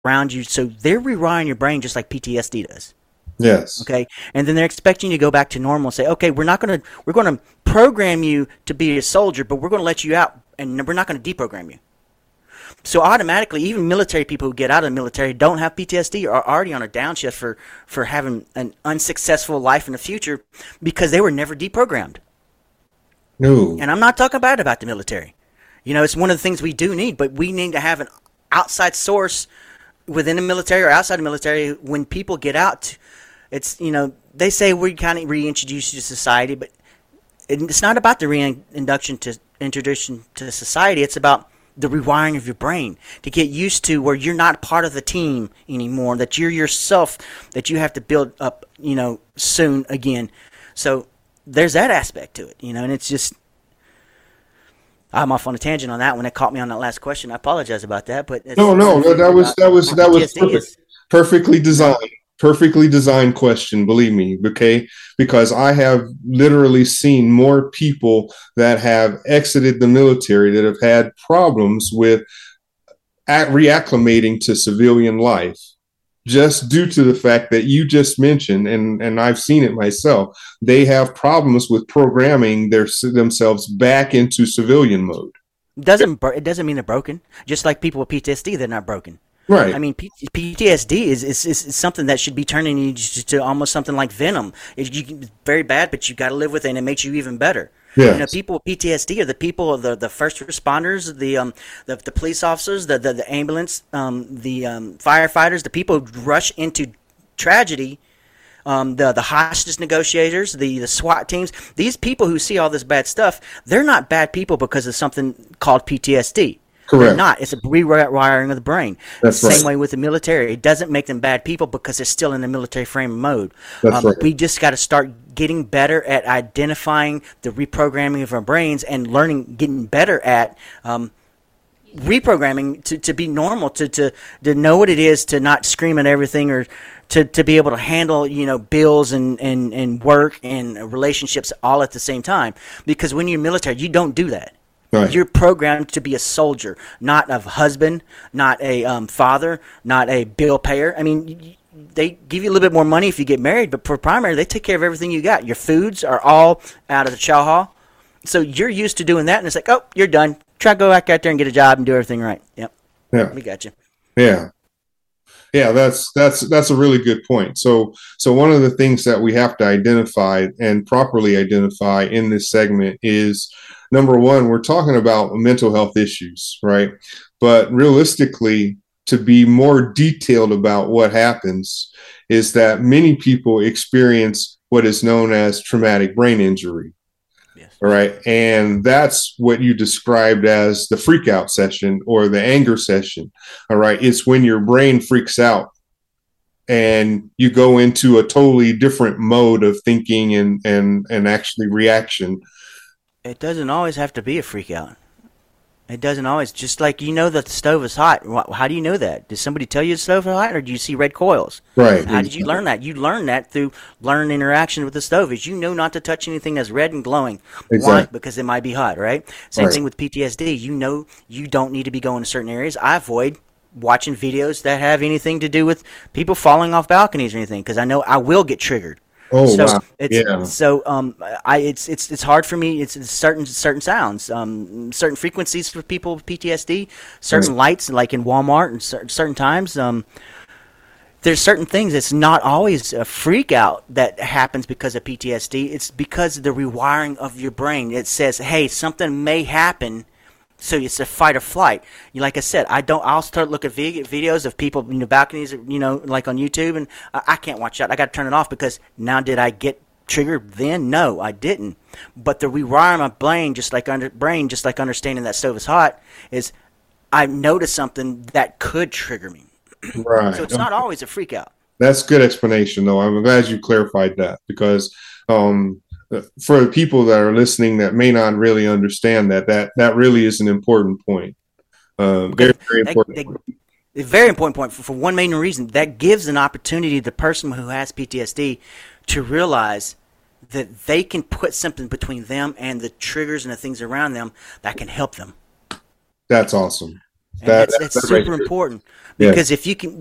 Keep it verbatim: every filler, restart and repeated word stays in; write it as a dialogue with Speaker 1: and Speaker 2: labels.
Speaker 1: around you. So they're rewiring your brain just like P T S D does.
Speaker 2: Yes.
Speaker 1: Okay, and then they're expecting you to go back to normal and say, okay, we're not going to we're going to program you to be a soldier, but we're going to let you out, and we're not going to deprogram you. So automatically, even military people who get out of the military don't have P T S D are already on a downshift for for having an unsuccessful life in the future because they were never deprogrammed.
Speaker 2: No.
Speaker 1: And I'm not talking bad about the military. You know, it's one of the things we do need, but we need to have an outside source within the military or outside the military when people get out. It's, you know, they say we kind of reintroduce you to society, but it's not about the reintroduction to introduction to society. It's about the rewiring of your brain to get used to where you're not part of the team anymore, that you're yourself, that you have to build up, you know, soon again. So there's that aspect to it, you know, and it's just, I'm off on a tangent on that one. It caught me on that last question. I apologize about that, but it's
Speaker 2: No, no, no, that was, that was, that was
Speaker 1: P T S D
Speaker 2: perfect,
Speaker 1: is.
Speaker 2: perfectly designed. Perfectly designed question, believe me, okay? Because I have literally seen more people that have exited the military that have had problems with at reacclimating to civilian life, just due to the fact that you just mentioned, and, and I've seen it myself, they have problems with programming their themselves back into civilian mode.
Speaker 1: Doesn't it doesn't mean they're broken. Just like people with P T S D, they're not broken.
Speaker 2: Right.
Speaker 1: I mean, P- PTSD is, is, is something that should be turning you to, to almost something like venom. It, you, it's very bad, but you got to live with it, and it makes you even better.
Speaker 2: Yes.
Speaker 1: You know, people with P T S D are the people, the the first responders, the um the, the police officers, the the, the ambulance, um the um, firefighters, the people who rush into tragedy. Um, the the hostage negotiators, the, the SWAT teams, these people who see all this bad stuff, they're not bad people because of something called P T S D.
Speaker 2: Correct.
Speaker 1: They're not. It's a rewiring of the brain.
Speaker 2: That's
Speaker 1: Same
Speaker 2: right.
Speaker 1: way with the military. It doesn't make them bad people because they're still in the military frame mode.
Speaker 2: That's
Speaker 1: Um,
Speaker 2: right.
Speaker 1: We just got to start getting better at identifying the reprogramming of our brains and learning, getting better at um, reprogramming to, to be normal, to, to, to know what it is to not scream at everything or to, to be able to handle, you know, bills and, and, and work and relationships all at the same time. Because when you're military, you don't do that.
Speaker 2: Right.
Speaker 1: You're programmed to be a soldier, not a husband, not a um, father, not a bill payer. I mean, y- they give you a little bit more money if you get married, but for primary, they take care of everything you got. Your foods are all out of the chow hall. So you're used to doing that, and it's like, oh, you're done. Try to go back out there and get a job and do everything right. Yep.
Speaker 2: Yeah.
Speaker 1: We got you.
Speaker 2: Yeah. Yeah, that's that's that's a really good point. So so one of the things that we have to identify and properly identify in this segment is number one, we're talking about mental health issues, right? But realistically, to be more detailed about what happens is that many people experience what is known as traumatic brain injury.
Speaker 1: Yes.
Speaker 2: All right. And that's what you described as the freak out session or the anger session. All right. It's when your brain freaks out and you go into a totally different mode of thinking and, and, and actually reaction.
Speaker 1: It doesn't always have to be a freak out. It doesn't always. Just like you know that the stove is hot. Wh- How do you know that? Did somebody tell you the stove is hot, or do you see red coils?
Speaker 2: Right.
Speaker 1: How did you learn that? You learn that through learned interaction with the stove. Is you know not to touch anything that's red and glowing. Why?
Speaker 2: Exactly.
Speaker 1: Because it might be hot, right? Same
Speaker 2: Right.
Speaker 1: thing with P T S D. You know you don't need to be going to certain areas. I avoid watching videos that have anything to do with people falling off balconies or anything because I know I will get triggered.
Speaker 2: Oh,
Speaker 1: so
Speaker 2: wow.
Speaker 1: it's
Speaker 2: Yeah.
Speaker 1: so um I it's it's it's hard for me. It's, it's certain certain sounds, um certain frequencies for people with P T S D, certain
Speaker 2: Right.
Speaker 1: lights like in Walmart and cer- certain times. Um, there's certain things. It's not always a freak out that happens because of P T S D. It's because of the rewiring of your brain. It says, hey, something may happen. So it's a fight or flight. You, like I said, I don't. I'll start looking at vid- videos of people in the balconies, you know, like on YouTube, and I, I can't watch that. I got to turn it off because now did I get triggered? Then no, I didn't. But the rewiring my brain, just like under brain, just like understanding that stove is hot, is I noticed something that could trigger me.
Speaker 2: Right.
Speaker 1: So it's not always a freak out.
Speaker 2: That's good explanation, though. I'm glad you clarified that because um, for the people that are listening that may not really understand that, that that really is an important point. Uh, very, very important.
Speaker 1: That, that, a very important point for, for one main reason. That gives an opportunity to the person who has P T S D to realize that they can put something between them and the triggers and the things around them that can help them.
Speaker 2: That's awesome.
Speaker 1: And
Speaker 2: That,
Speaker 1: that's
Speaker 2: that,
Speaker 1: that's
Speaker 2: that right
Speaker 1: super
Speaker 2: there.
Speaker 1: important
Speaker 2: Yeah.
Speaker 1: because if you can